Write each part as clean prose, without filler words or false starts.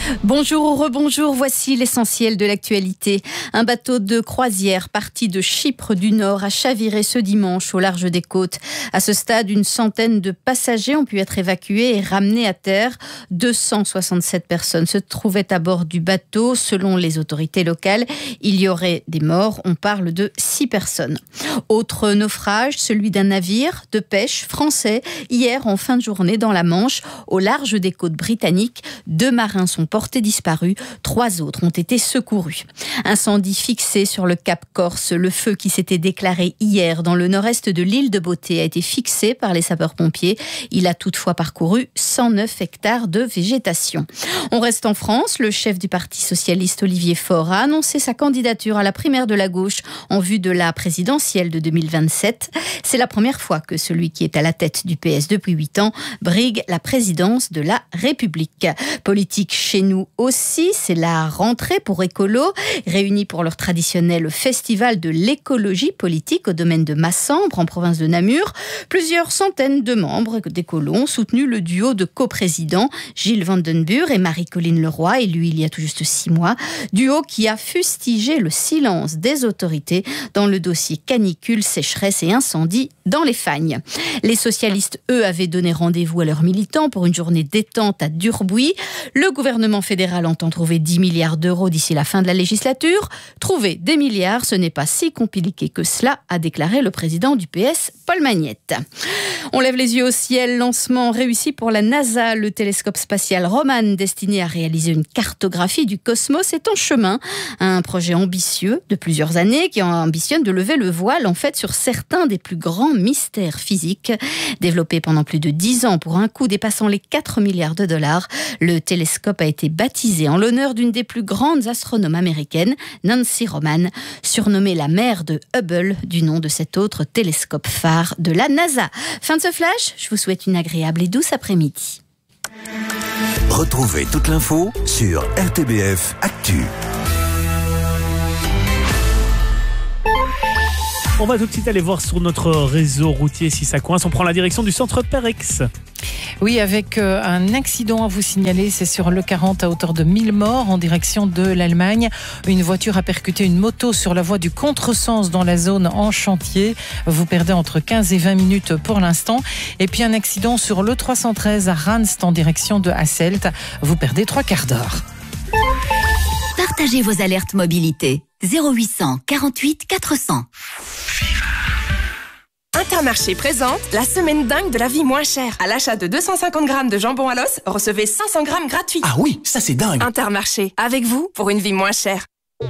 Bonjour ou rebonjour, voici l'essentiel de l'actualité. Un bateau de croisière parti de Chypre du Nord a chaviré ce dimanche au large des côtes. À ce stade, une centaine de passagers ont pu être évacués et ramenés à terre. 267 personnes se trouvaient à bord du bateau. Selon les autorités locales, il y aurait des morts. On parle de 6 personnes. Autre naufrage, celui d'un navire de pêche français. Hier, en fin de journée, dans la Manche, au large des côtes britanniques, 2 marins sont portés disparus, 3 autres ont été secourus. Incendie fixé sur le Cap Corse. Le feu qui s'était déclaré hier dans le nord-est de l'île de Beauté a été fixé par les sapeurs-pompiers. Il a toutefois parcouru 109 hectares de végétation. On reste en France. Le chef du Parti socialiste Olivier Faure a annoncé sa candidature à la primaire de la gauche en vue de la présidentielle de 2027. C'est la première fois que celui qui est à la tête du PS depuis 8 ans brigue la présidence de la République. Politique chez nous aussi, c'est la rentrée pour écolos, réunis pour leur traditionnel festival de l'écologie politique au domaine de Massembre, en province de Namur. Plusieurs centaines de membres d'écolos ont soutenu le duo de coprésidents, Gilles Vandenburg et Marie-Colline Leroy, élue il y a tout juste 6 mois. Duo qui a fustigé le silence des autorités dans le dossier canicule, sécheresse et incendie dans les Fagnes. Les socialistes, eux, avaient donné rendez-vous à leurs militants pour une journée détente à Durbuy. Le gouvernement fédéral entend trouver 10 milliards d'euros d'ici la fin de la législature. Trouver des milliards, ce n'est pas si compliqué que cela, a déclaré le président du PS, Paul Magnette. On lève les yeux au ciel. Lancement réussi pour la NASA. Le télescope spatial Roman, destiné à réaliser une cartographie du cosmos, est en chemin. Un projet ambitieux de plusieurs années qui ambitionne de lever le voile en fait sur certains des plus grands mystères physiques. Développé pendant plus de 10 ans pour un coût dépassant les 4 milliards de dollars, le télescope a été baptisé en l'honneur d'une des plus grandes astronomes américaines, Nancy Roman, surnommée la mère de Hubble, du nom de cet autre télescope phare de la NASA. Fin de ce flash, je vous souhaite une agréable et douce après-midi. Retrouvez toute l'info sur RTBF Actu. On va tout de suite aller voir sur notre réseau routier si ça coince. On prend la direction du centre Perex. Oui, avec un accident à vous signaler, c'est sur le 40 à hauteur de 1000 morts en direction de l'Allemagne. Une voiture a percuté une moto sur la voie du contresens dans la zone en chantier. Vous perdez entre 15 et 20 minutes pour l'instant. Et puis un accident sur le 313 à Ranst en direction de Hasselt. Vous perdez 3 quarts d'heure. Partagez vos alertes mobilité. 0800 48 400. Intermarché présente la semaine dingue de la vie moins chère. À l'achat de 250 grammes de jambon à l'os, recevez 500 grammes gratuits. Ah oui, ça c'est dingue. Intermarché, avec vous pour une vie moins chère.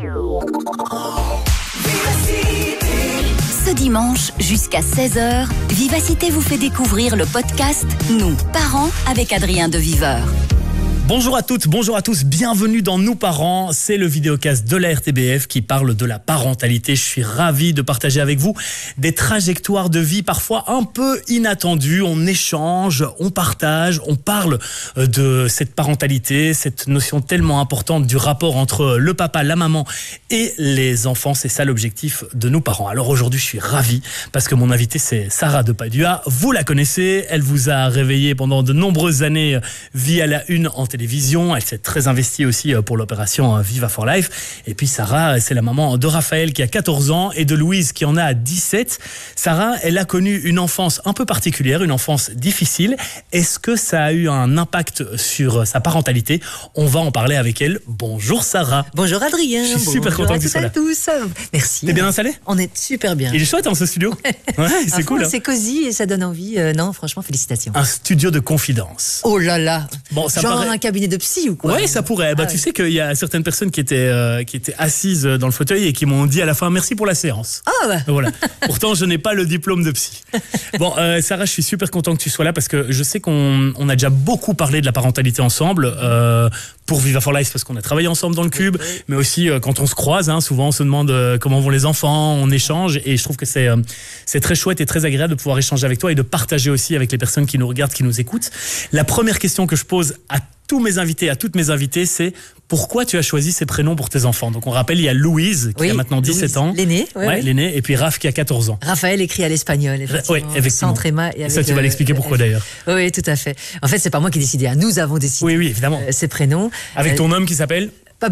Ce dimanche, jusqu'à 16h, Vivacité vous fait découvrir le podcast Nous, parents, avec Adrien de Viveur. Bonjour à toutes, bonjour à tous, bienvenue dans Nous Parents, c'est le vidéocast de la RTBF qui parle de la parentalité. Je suis ravi de partager avec vous des trajectoires de vie parfois un peu inattendues. On échange, on partage, on parle de cette parentalité, cette notion tellement importante du rapport entre le papa, la maman et les enfants. C'est ça l'objectif de Nous Parents. Alors aujourd'hui, je suis ravi parce que mon invitée c'est Sarah de Padua. Vous la connaissez, elle vous a réveillé pendant de nombreuses années via la Une en télévision. Elle s'est très investie aussi pour l'opération Viva for Life. Et puis Sarah, c'est la maman de Raphaël qui a 14 ans et de Louise qui en a 17. Sarah, elle a connu une enfance un peu particulière, une enfance difficile. Est-ce que ça a eu un impact sur sa parentalité? On va en parler avec elle. Bonjour Sarah. Bonjour Adrien. Je suis super content que tu sois là. Bonjour à tous. Merci. T'es bien installé? On est super bien. Il est chouette ce studio. Ouais, c'est cool. C'est cosy et ça donne envie. Non, franchement, félicitations. Un studio de confidence. Oh là là. Bon, ça genre paraît... un cabinet de psy ou quoi? Ouais, ça pourrait. Tu sais qu'il y a certaines personnes qui étaient assises dans le fauteuil et qui m'ont dit à la fin merci pour la séance. Ah bah. Voilà. Pourtant, je n'ai pas le diplôme de psy. Bon, Sarah, je suis super content que tu sois là parce que je sais qu'on a déjà beaucoup parlé de la parentalité ensemble. Pour Viva for Life parce qu'on a travaillé ensemble dans le Cube, mais aussi quand on se croise, souvent on se demande comment vont les enfants, on échange et je trouve que c'est très chouette et très agréable de pouvoir échanger avec toi et de partager aussi avec les personnes qui nous regardent, qui nous écoutent. La première question que je pose à tous mes invités, à toutes mes invitées, c'est pourquoi tu as choisi ces prénoms pour tes enfants. Donc on rappelle, il y a Louise qui a maintenant 17 ans. L'aîné. L'aîné. Et puis Raph qui a 14 ans. Raphaël écrit à l'espagnol, effectivement. Oui, effectivement. Sans tréma. Et ça, tu vas l'expliquer pourquoi d'ailleurs. Oui, tout à fait. En fait, c'est pas moi qui ai décidé. Nous avons décidé. Oui, évidemment. Ces prénoms. Avec ton homme qui s'appelle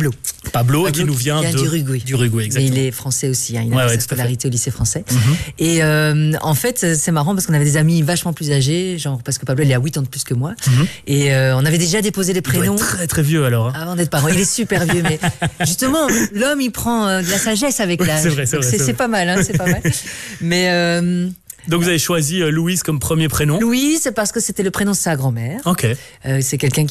Pablo, qui nous vient d'Uruguay. D'Uruguay, exactement. Mais il est français aussi, il a sa scolarité au lycée français. Et en fait, c'est marrant parce qu'on avait des amis vachement plus âgés, genre parce que Pablo, il a 8 ans de plus que moi. Et on avait déjà déposé les prénoms. Il doit être très très vieux alors. Avant d'être parent. Il est super vieux, mais justement, l'homme, il prend de la sagesse avec l'âge. C'est pas mal, c'est pas mal. Mais... Donc vous avez choisi Louise comme premier prénom. Louise, c'est parce que c'était le prénom de sa grand-mère. Ok. C'est quelqu'un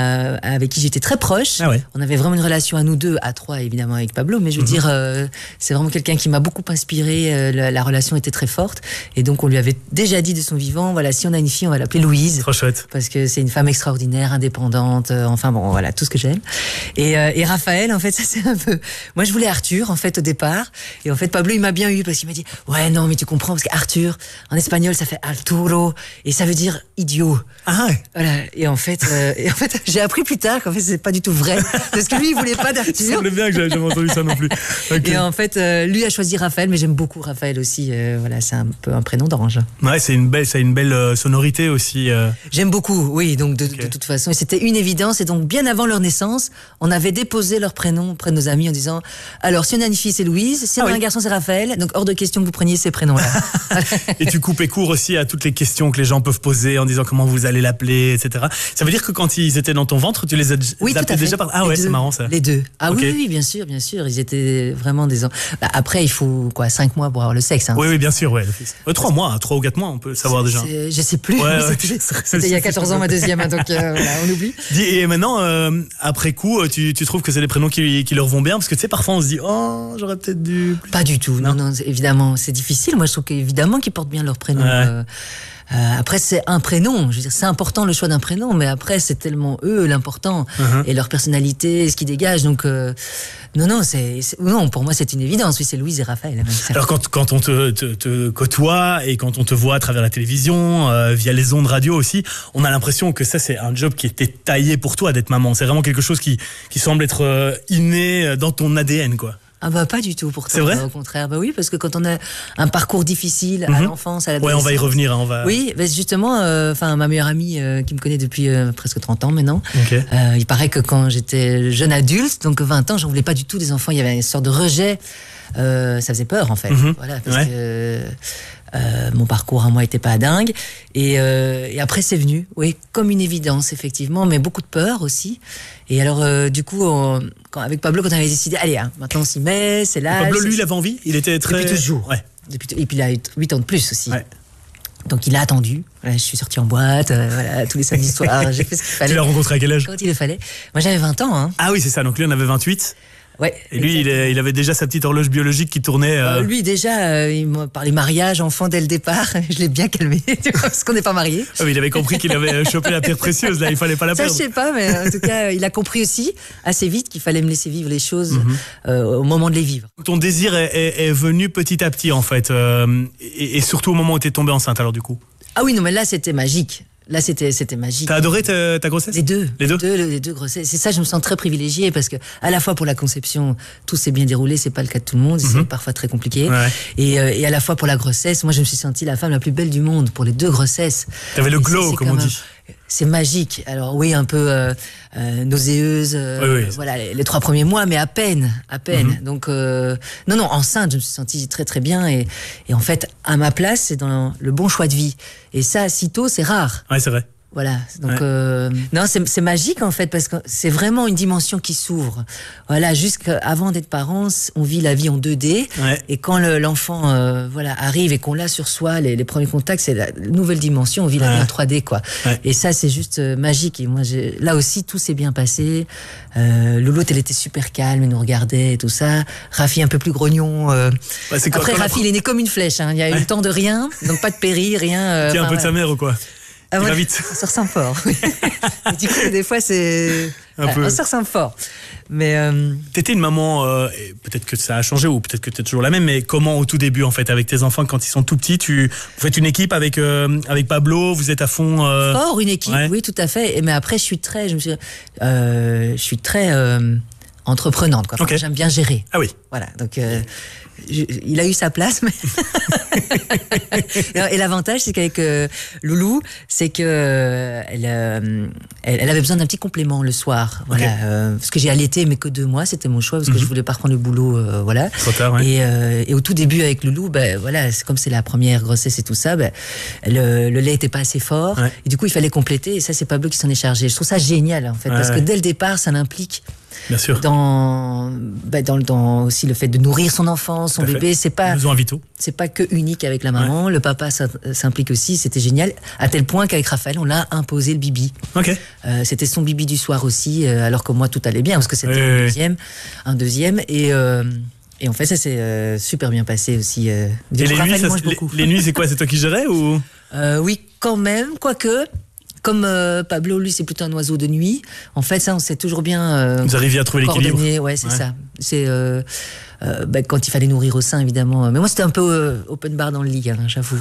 avec qui j'étais très proche. Ah ouais. On avait vraiment une relation à nous deux, à trois évidemment avec Pablo, mais je veux dire, c'est vraiment quelqu'un qui m'a beaucoup inspiré. La relation était très forte, et donc on lui avait déjà dit de son vivant, voilà, si on a une fille, on va l'appeler Louise. Trop chouette. Parce que c'est une femme extraordinaire, indépendante. Enfin bon, voilà, tout ce que j'aime. Et Raphaël, en fait, ça c'est un peu. Moi, je voulais Arthur en fait au départ, et en fait Pablo il m'a bien eu parce qu'il m'a dit, ouais non mais tu comprends parce qu'Arthur en espagnol, ça fait Arturo et ça veut dire idiot. Ah ouais. Voilà. Et en fait, j'ai appris plus tard qu'en fait, c'est pas du tout vrai. Parce que lui, il voulait pas d'Arthur. Ça semblait bien que j'avais jamais entendu ça non plus. Okay. Et en fait, lui a choisi Raphaël, mais j'aime beaucoup Raphaël aussi. Voilà, c'est un peu un prénom d'ange. Ouais, ça a une belle sonorité aussi. J'aime beaucoup, oui. Donc de toute façon, et c'était une évidence. Et donc bien avant leur naissance, on avait déposé leur prénom auprès de nos amis en disant, alors si on a une fille, c'est Louise. Si on a un garçon, c'est Raphaël. Donc hors de question que vous preniez ces prénoms-là. Et tu coupais court aussi à toutes les questions que les gens peuvent poser en disant comment vous allez l'appeler, etc. Ça veut dire que quand ils étaient dans ton ventre, tu les appelais déjà par... Ah ouais, c'est marrant ça. Les deux. Ah okay. Oui, bien sûr. Ils étaient vraiment des... après, il faut 5 mois pour avoir le sexe. Hein. Oui, bien sûr, ouais. 3 mois, 3 ou 4 mois, on peut savoir déjà. Je sais plus. Ouais, c'était il y a 14 ans, ma deuxième, donc voilà, on oublie. Et maintenant, après coup, tu trouves que c'est des prénoms qui leur vont bien? Parce que tu sais, parfois on se dit, oh, j'aurais peut-être dû... Pas du tout, non, évidemment, c'est difficile. Moi, je trouve qu'évidemment qu'ils portent bien leur prénom. Ouais. Après, c'est un prénom. Je veux dire, c'est important le choix d'un prénom, mais après, c'est tellement eux l'important et leur personnalité, ce qu'ils dégagent. Donc, non, pour moi, c'est une évidence. Oui, c'est Louise et Raphaël. Alors, quand on te côtoie et quand on te voit à travers la télévision, via les ondes radio aussi, on a l'impression que ça, c'est un job qui était taillé pour toi d'être maman. C'est vraiment quelque chose qui semble être inné dans ton ADN, quoi. Ah bah pas du tout pourtant. C'est vrai ? Au contraire, bah oui, parce que quand on a un parcours difficile à l'enfance, à l'adolescence... Ouais, on va y revenir. Oui, bah justement, ma meilleure amie qui me connaît depuis presque 30 ans maintenant, il paraît que quand j'étais jeune adulte, donc 20 ans, j'en voulais pas du tout des enfants, il y avait une sorte de rejet, ça faisait peur en fait, voilà, parce que... mon parcours à moi était pas dingue et après c'est venu, oui, comme une évidence effectivement, mais beaucoup de peur aussi. Et alors du coup, avec Pablo, quand on avait décidé, allez, maintenant on s'y met, c'est là. Pablo, lui, il avait envie, il était très... Depuis toujours. Ouais. Et puis il a 8 ans de plus aussi. Ouais. Donc il a attendu. Voilà, je suis sortie en boîte, voilà, tous les samedis soirs, j'ai fait ce qu'il fallait. Tu l'as rencontré à quel âge ? Quand il le fallait. Moi j'avais 20 ans. Hein. Ah oui, c'est ça, donc lui on avait 28. Ouais, et lui, il avait déjà sa petite horloge biologique qui tournait. Lui, déjà, il m'a parlé mariage, enfant dès le départ. Je l'ai bien calmé, parce qu'on n'est pas mariés. Ah, mais il avait compris qu'il avait chopé la pierre précieuse, là, il fallait pas la perdre. Ça, je sais pas, mais en tout cas, il a compris aussi, assez vite, qu'il fallait me laisser vivre les choses au moment de les vivre. Ton désir est venu petit à petit, en fait, et surtout au moment où tu es tombée enceinte, alors du coup. Ah oui, non, mais là, c'était magique. Là, c'était magique. T'as adoré ta grossesse ? Les deux grossesses. C'est ça, je me sens très privilégiée parce que, à la fois pour la conception, tout s'est bien déroulé, c'est pas le cas de tout le monde, c'est parfois très compliqué. Ouais. Et à la fois pour la grossesse, moi, je me suis sentie la femme la plus belle du monde pour les 2 grossesses. T'avais le glow, comme on dit. C'est magique. Alors oui, un peu nauséeuse, oui. voilà, les 3 premiers mois, mais à peine. Donc non, enceinte, je me suis sentie très très bien et en fait, à ma place, c'est dans le bon choix de vie. Et ça, si tôt, c'est rare. Ouais, c'est vrai. Voilà, donc non, c'est magique en fait parce que c'est vraiment une dimension qui s'ouvre. Voilà, jusqu'avant d'être parents, on vit la vie en 2D et quand l'enfant arrive et qu'on l'a sur soi, les premiers contacts, c'est la nouvelle dimension, on vit la vie en 3D quoi. Et ça c'est juste magique et moi là aussi tout s'est bien passé. Louloute elle était super calme, elle nous regardait et tout ça. Rafi un peu plus grognon. Après Rafi il est né comme une flèche, hein. Il y a eu le temps de rien, donc pas de péri, rien. Tiens un peu de sa mère ou quoi? Il va ouais, vite. on se ressemble fort. Oui. Et du coup, des fois, c'est... peu. On se ressemble fort. Mais T'étais une maman, et peut-être que ça a changé ou peut-être que t'es toujours la même, mais comment au tout début en fait avec tes enfants quand ils sont tout petits, vous faites une équipe avec Pablo, vous êtes à fond. fort, une équipe, ouais. oui, tout à fait. Mais après, je suis très entreprenante, quoi. Enfin, Ok. j'aime bien gérer. Ah oui. Voilà, donc il a eu sa place, mais et l'avantage c'est qu'avec Loulou, c'est que elle avait besoin d'un petit complément le soir, voilà, Ok. parce que j'ai allaité mais que 2 mois, c'était mon choix parce que je voulais pas reprendre le boulot, voilà. Trop tard, ouais. Et au tout début avec Loulou, ben voilà, c'est comme c'est la première grossesse et tout ça, ben le lait était pas assez fort, Ouais. et du coup il fallait compléter, et ça c'est Pablo qui s'en est chargé. Je trouve ça génial en fait, parce que dès le départ ça l'implique. Bien sûr. Dans aussi le fait de nourrir son enfant, son Tout à bébé, fait. c'est pas Besoins vitaux. que unique avec la maman. Le papa s'implique aussi, c'était génial, à tel point qu'avec Raphaël on l'a imposé le bibi. Ok. C'était son bibi du soir aussi, alors que moi tout allait bien parce que c'était Oui. un deuxième et en fait ça s'est super bien passé aussi. Et Du coup, les nuits, Raphaël mange beaucoup. les nuits, c'est quoi? C'est toi qui gérais ou? Oui, quand même, quoique. Comme Pablo, lui, c'est plutôt un oiseau de nuit. En fait, ça, on sait toujours bien. Vous arriviez à trouver l'équilibre. coordonner. Ouais, c'est Ouais. ça. C'est quand il fallait nourrir au sein, évidemment. Mais moi, c'était un peu open bar dans le lit, hein, j'avoue.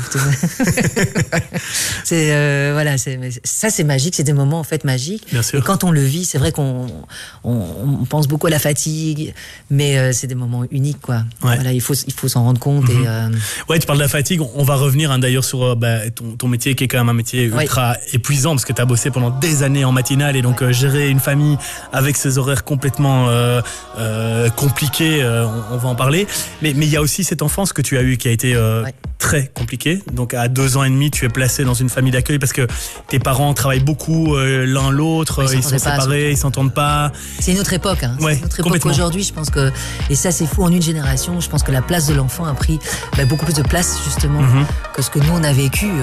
C'est voilà, mais ça, c'est magique. C'est des moments en fait magiques. Bien sûr. Et quand on le vit, c'est vrai qu'on pense beaucoup à la fatigue, mais c'est des moments uniques, quoi. Ouais. Voilà, il faut s'en rendre compte. Ouais, tu parles de la fatigue. On va revenir d'ailleurs sur ton métier qui est quand même un métier ultra épuisant parce que tu as bossé pendant des années en matinale et donc gérer une famille avec ses horaires complètement compliqués, on va en parler. Mais il y a aussi cette enfance que tu as eue qui a été très compliquée. Donc à 2 ans et demi, tu es placé dans une famille d'accueil parce que tes parents travaillent beaucoup l'un l'autre, ils sont séparés, ils s'entendent pas. C'est une autre époque, hein. Ouais, C'est une autre époque aujourd'hui, je pense que, et ça c'est fou, en une génération, je pense que la place de l'enfant a pris beaucoup plus de place justement que ce que nous on a vécu.